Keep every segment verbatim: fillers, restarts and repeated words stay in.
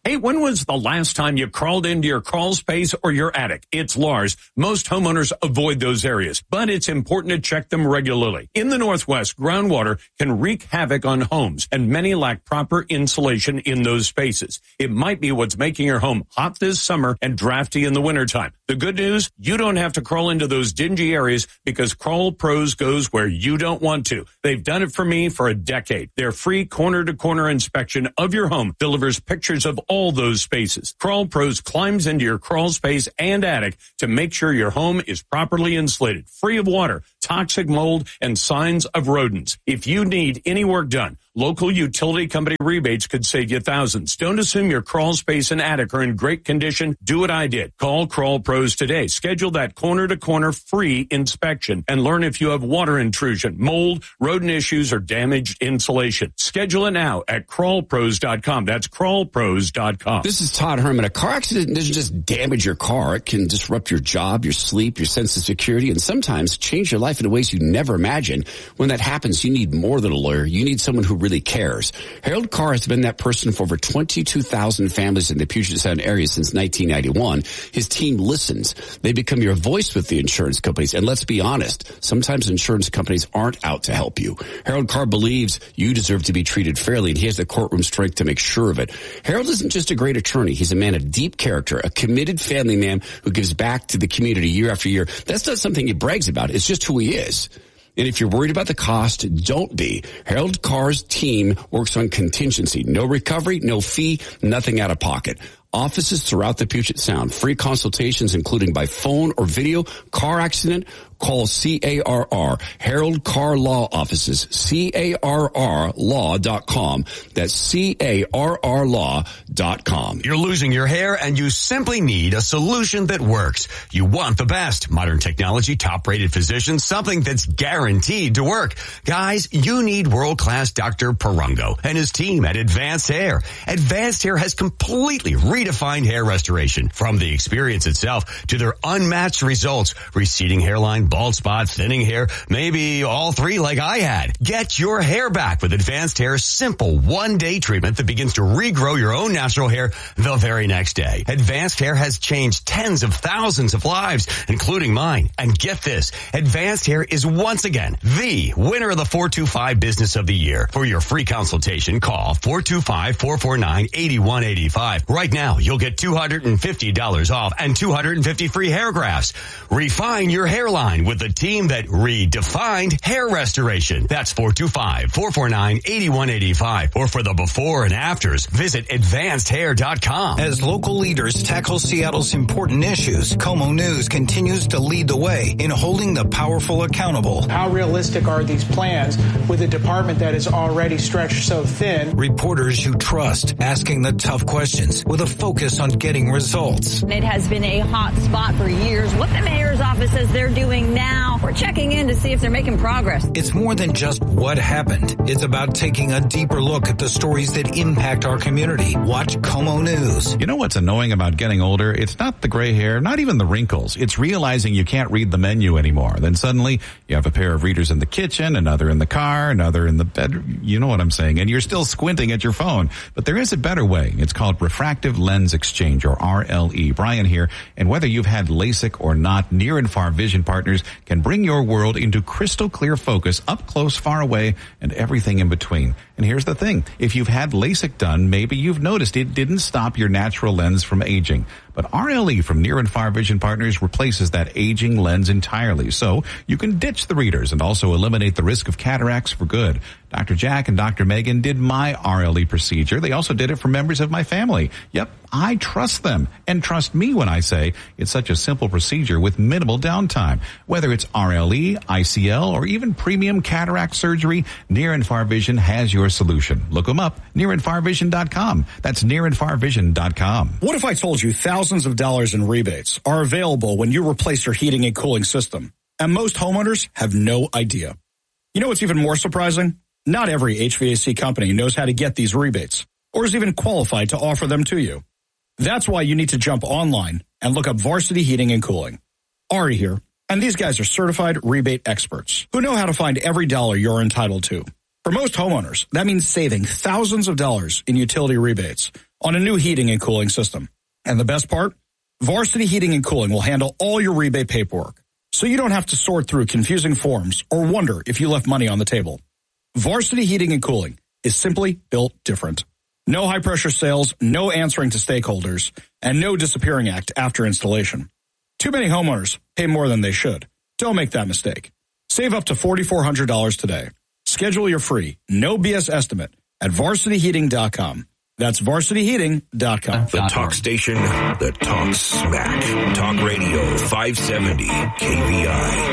Hey, when was the last time you crawled into your crawl space or your attic? It's Lars. Most homeowners avoid those areas, but it's important to check them regularly. In the Northwest, groundwater can wreak havoc on homes, and many lack proper insulation in those spaces. It might be what's making your home hot this summer and drafty in the wintertime. The good news, you don't have to crawl into those dingy areas because Crawl Pros goes where you don't want to. They've done it for me for a decade. Their free corner-to-corner inspection of your home delivers pictures of all those spaces. Crawl Pros climbs into your crawl space and attic to make sure your home is properly insulated, free of water, toxic mold, and signs of rodents. If you need any work done, local utility company rebates could save you thousands. Don't assume your crawl space and attic are in great condition. Do what I did. Call Crawl Pros today. Schedule that corner-to-corner free inspection and learn if you have water intrusion, mold, rodent issues, or damaged insulation. Schedule it now at crawl pros dot com. That's crawl pros dot com. This is Todd Herman. A car accident doesn't just damage your car. It can disrupt your job, your sleep, your sense of security, and sometimes change your life in ways you never imagined. When that happens, you need more than a lawyer. You need someone who really cares. Harold Carr has been that person for over twenty-two thousand families in the Puget Sound area since nineteen ninety-one. His team listens. They become your voice with the insurance companies. And let's be honest, sometimes insurance companies aren't out to help you. Harold Carr believes you deserve to be treated fairly, and he has the courtroom strength to make sure of it. Harold isn't just a great attorney. He's a man of deep character, a committed family man who gives back to the community year after year. That's not something he brags about. It's just who he is. And if you're worried about the cost, don't be. Harold Carr's team works on contingency. No recovery, no fee, nothing out of pocket. Offices throughout the Puget Sound. Free consultations, including by phone or video. Car accident, call C A R R. Harold Carr Law Offices. C A R R law dot com. That's C A R R law dot com. You're losing your hair and you simply need a solution that works. You want the best. Modern technology, top-rated physicians, something that's guaranteed to work. Guys, you need world-class Doctor Perungo and his team at Advanced Hair. Advanced Hair has completely redefined hair restoration. From the experience itself to their unmatched results. Receding hairline, bald spot, thinning hair, maybe all three like I had. Get your hair back with Advanced Hair's simple one-day treatment that begins to regrow your own natural hair the very next day. Advanced Hair has changed tens of thousands of lives, including mine. And get this, Advanced Hair is once again the winner of the four two five Business of the Year. For your free consultation, call four two five, four four nine, eight one eight five. Right now, you'll get two hundred fifty dollars off and two hundred fifty free hair grafts. Refine your hairline with the team that redefined hair restoration. That's four two five, four four nine, eight one eight five. Or for the before and afters, visit advanced hair dot com. As local leaders tackle Seattle's important issues, KOMO News continues to lead the way in holding the powerful accountable. How realistic are these plans with a department that is already stretched so thin? Reporters you trust, asking the tough questions with a focus on getting results. It has been a hot spot for years. What the mayor's office says they're doing now, we're checking in to see if they're making progress. It's more than just what happened. It's about taking a deeper look at the stories that impact our community. Watch KOMO News. You know what's annoying about getting older? It's not the gray hair, not even the wrinkles. It's realizing you can't read the menu anymore. Then suddenly you have a pair of readers in the kitchen, another in the car, another in the bedroom. You know what I'm saying? And you're still squinting at your phone. But there is a better way. It's called refractive lens exchange, or R L E. Brian here. And whether you've had LASIK or not, Near and Far Vision Partners can bring your world into crystal clear focus, up close, far away, and everything in between. And here's the thing. If you've had LASIK done, maybe you've noticed it didn't stop your natural lens from aging. But R L E from Near and Far Vision Partners replaces that aging lens entirely. So you can ditch the readers and also eliminate the risk of cataracts for good. Doctor Jack and Doctor Megan did my R L E procedure. They also did it for members of my family. Yep, I trust them. And trust me when I say it's such a simple procedure with minimal downtime. Whether it's R L E, I C L, or even premium cataract surgery, Near and Far Vision has your solution. Look them up, near and far vision dot com. That's near and far vision dot com. What if I told you thousands of dollars in rebates are available when you replace your heating and cooling system? And most homeowners have no idea. You know what's even more surprising? Not every H V A C company knows how to get these rebates or is even qualified to offer them to you. That's why you need to jump online and look up Varsity Heating and Cooling. Ari here, and these guys are certified rebate experts who know how to find every dollar you're entitled to. For most homeowners, that means saving thousands of dollars in utility rebates on a new heating and cooling system. And the best part? Varsity Heating and Cooling will handle all your rebate paperwork, so you don't have to sort through confusing forms or wonder if you left money on the table. Varsity Heating and Cooling is simply built different. No high-pressure sales, no answering to stakeholders, and no disappearing act after installation. Too many homeowners pay more than they should. Don't make that mistake. Save up to four thousand four hundred dollars today. Schedule your free, no B S estimate at varsity heating dot com. That's varsity heating dot com. The talk station that talks smack. Talk Radio five seventy K V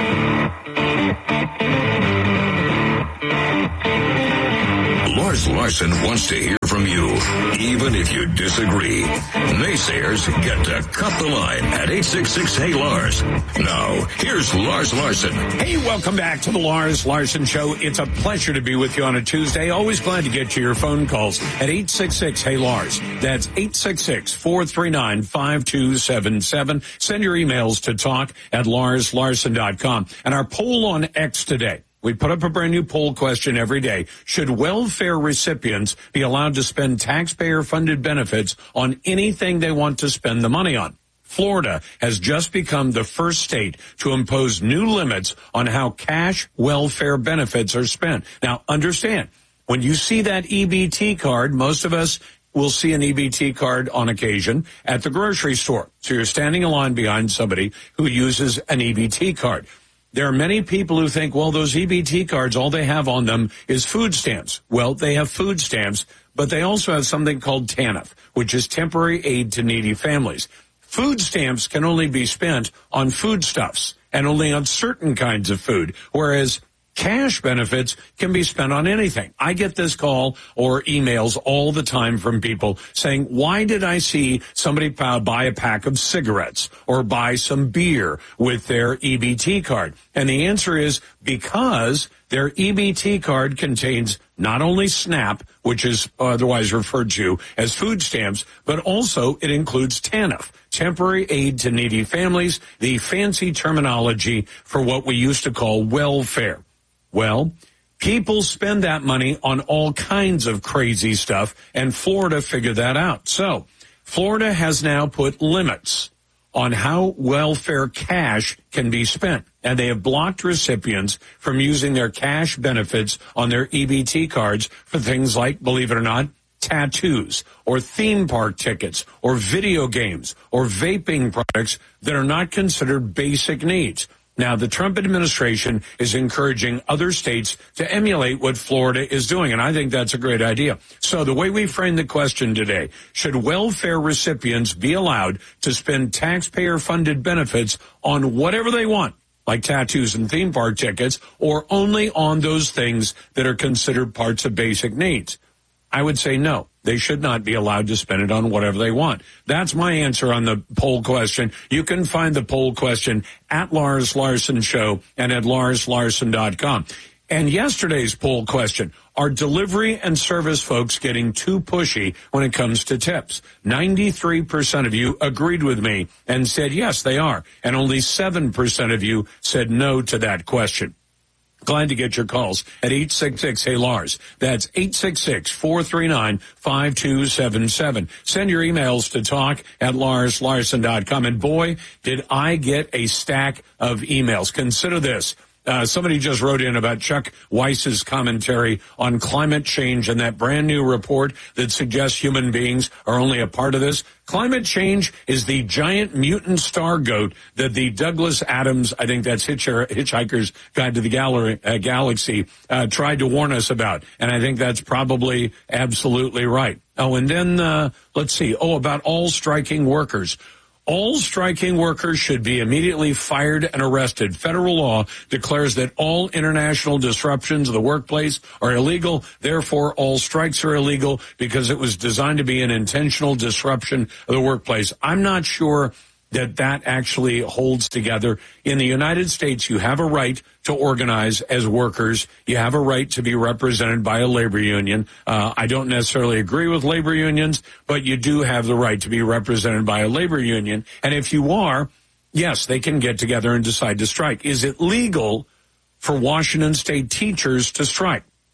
I. Lars Larson wants to hear from you, even if you disagree. Naysayers get to cut the line at eight six six Hey Lars. Now, here's Lars Larson. Hey, welcome back to the Lars Larson Show. It's a pleasure to be with you on a Tuesday. Always glad to get to your phone calls at eight six six Hey Lars. That's eight six six, four three nine, five two seven seven. Send your emails to talk at lars larson dot com. And our poll on X today. We put up a brand new poll question every day. Should welfare recipients be allowed to spend taxpayer-funded benefits on anything they want to spend the money on? Florida has just become the first state to impose new limits on how cash welfare benefits are spent. Now, understand, when you see that E B T card, most of us will see an E B T card on occasion at the grocery store. So you're standing in line behind somebody who uses an E B T card. There are many people who think, well, those E B T cards, all they have on them is food stamps. Well, they have food stamps, but they also have something called TANF, which is Temporary Aid to Needy Families. Food stamps can only be spent on foodstuffs and only on certain kinds of food, whereas cash benefits can be spent on anything. I get this call or emails all the time from people saying, why did I see somebody buy a pack of cigarettes or buy some beer with their E B T card? And the answer is because their E B T card contains not only SNAP, which is otherwise referred to as food stamps, but also it includes TANF, Temporary Aid to Needy Families, the fancy terminology for what we used to call welfare. Well, people spend that money on all kinds of crazy stuff, and Florida figured that out. So, Florida has now put limits on how welfare cash can be spent, and they have blocked recipients from using their cash benefits on their E B T cards for things like, believe it or not, tattoos or theme park tickets or video games or vaping products that are not considered basic needs. Now, the Trump administration is encouraging other states to emulate what Florida is doing, and I think that's a great idea. So the way we frame the question today, should welfare recipients be allowed to spend taxpayer-funded benefits on whatever they want, like tattoos and theme park tickets, or only on those things that are considered parts of basic needs? I would say no. They should not be allowed to spend it on whatever they want. That's my answer on the poll question. You can find the poll question at Lars Larson Show and at lars larson dot com. And yesterday's poll question, are delivery and service folks getting too pushy when it comes to tips? ninety-three percent of you agreed with me and said yes, they are. And only seven percent of you said no to that question. Glad to get your calls at eight six six Hey Lars. That's eight six six, four three nine, five two seven seven. Send your emails to talk at lars larson dot com. And boy, did I get a stack of emails. Consider this. Uh, somebody just wrote in about Chuck Weiss's commentary on climate change and that brand new report that suggests human beings are only a part of this. Climate change is the giant mutant star goat that the Douglas Adams, I think that's Hitcher, Hitchhiker's Guide to the Gallery, uh, Galaxy, uh, tried to warn us about. And I think that's probably absolutely right. Oh, and then, uh, let's see. Oh, about all striking workers. All striking workers should be immediately fired and arrested. Federal law declares that all international disruptions of the workplace are illegal. Therefore, all strikes are illegal because it was designed to be an intentional disruption of the workplace. I'm not sure that that actually holds together. In the United States, you have a right to organize as workers. You have a right to be represented by a labor union. Uh, I don't necessarily agree with labor unions, but you do have the right to be represented by a labor union. And if you are, yes, they can get together and decide to strike. Is it legal for Washington State teachers to strike?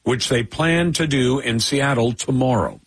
which they plan to do in Seattle tomorrow?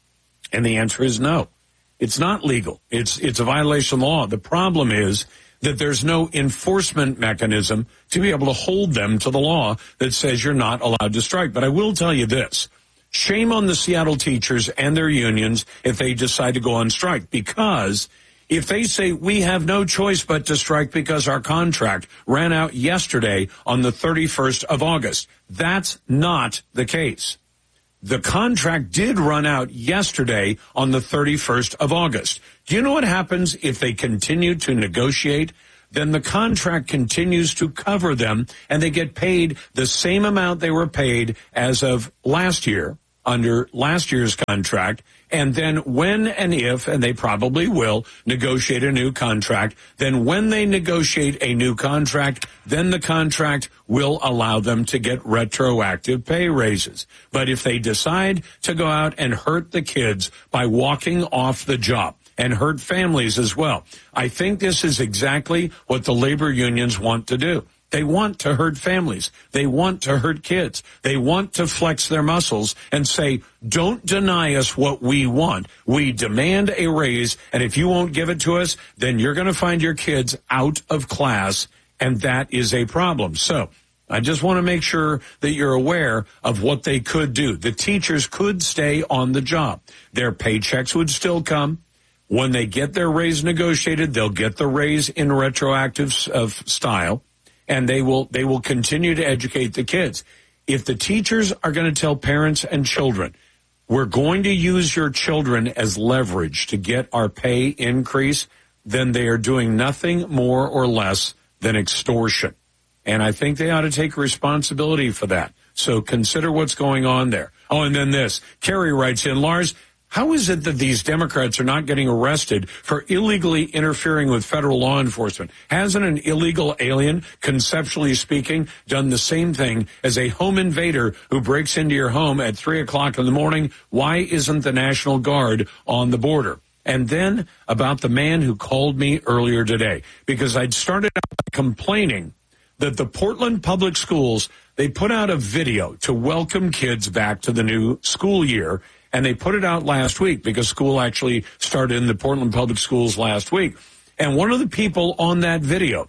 And the answer is no. It's not legal. It's it's a violation of law. The problem is that there's no enforcement mechanism to be able to hold them to the law that says you're not allowed to strike. But I will tell you this. Shame on the Seattle teachers and their unions if they decide to go on strike, because if they say we have no choice but to strike because our contract ran out yesterday on the thirty-first of August, that's not the case. The contract did run out yesterday on the thirty-first of August. Do you know what happens if they continue to negotiate? Then the contract continues to cover them, and they get paid the same amount they were paid as of last year under last year's contract. And then when and if, and they probably will, negotiate a new contract, then when they negotiate a new contract, then the contract will allow them to get retroactive pay raises. But if they decide to go out and hurt the kids by walking off the job, and hurt families as well, I think this is exactly what the labor unions want to do. They want to hurt families. They want to hurt kids. They want to flex their muscles and say, don't deny us what we want. We demand a raise, and if you won't give it to us, then you're going to find your kids out of class, and that is a problem. So I just want to make sure that you're aware of what they could do. The teachers could stay on the job. Their paychecks would still come. When they get their raise negotiated, they'll get the raise in retroactive of style. And they will they will continue to educate the kids. If the teachers are going to tell parents and children, we're going to use your children as leverage to get our pay increase, then they are doing nothing more or less than extortion. And I think they ought to take responsibility for that. So consider what's going on there. Oh, and then this. Carrie writes in, Lars, how is it that these Democrats are not getting arrested for illegally interfering with federal law enforcement? Hasn't an illegal alien, conceptually speaking, done the same thing as a home invader who breaks into your home at three o'clock in the morning? Why isn't the National Guard on the border? And then about the man who called me earlier today, because I'd started out by complaining that the Portland Public Schools, they put out a video to welcome kids back to the new school year. And they put it out last week because school actually started in the Portland Public Schools last week. And one of the people on that video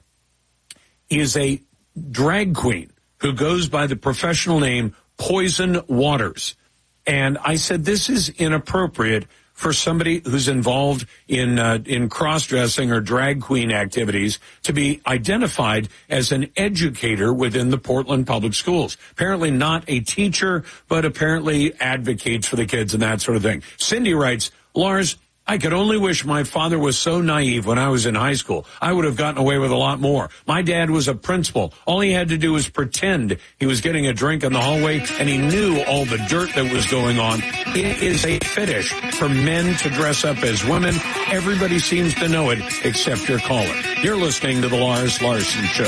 is a drag queen who goes by the professional name Poison Waters. And I said, this is inappropriate for somebody who's involved in uh, in cross-dressing or drag queen activities to be identified as an educator within the Portland Public Schools. Apparently not a teacher, but apparently advocates for the kids and that sort of thing. Cindy writes, Lars, I could only wish my father was so naive when I was in high school. I would have gotten away with a lot more. My dad was a principal. All he had to do was pretend he was getting a drink in the hallway, and he knew all the dirt that was going on. It is a fetish for men to dress up as women. Everybody seems to know it except your caller. You're listening to the Lars Larson Show.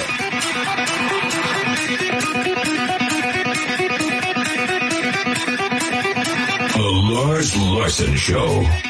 The Lars Larson Show.